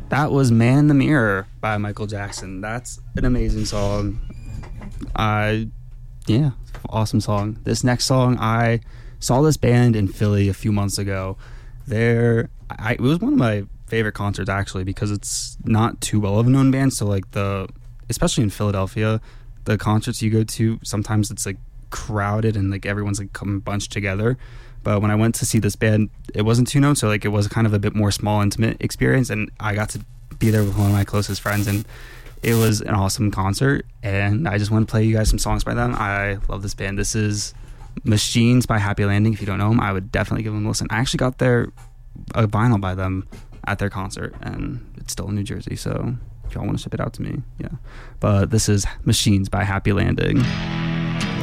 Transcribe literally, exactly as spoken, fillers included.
That was Man in the Mirror by Michael Jackson. That's an amazing song. I, yeah, awesome song. This next song, I saw this band in Philly a few months ago. They're, I, it was one of my favorite concerts, actually, because it's not too well of a known band. So, like, the, especially in Philadelphia, the concerts you go to, sometimes it's, like, crowded and, like, everyone's, like, come bunched together. But when I went to see this band, it wasn't too known, so like it was kind of a bit more small, intimate experience, and I got to be there with one of my closest friends, and it was an awesome concert. And I just want to play you guys some songs by them. I love this band. This is Machines by Happy Landing. If you don't know them, I would definitely give them a listen. I actually got their a vinyl by them at their concert, and it's still in New Jersey, so if y'all want to ship it out to me, yeah. But this is Machines by Happy Landing.